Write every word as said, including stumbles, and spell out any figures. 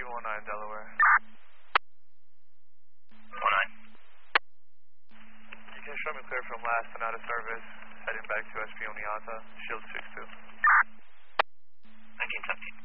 one nine Delaware. one nine. You can show me clear from last and out of service, heading back to S P Oneonta, shield six two. nineteen seventeen.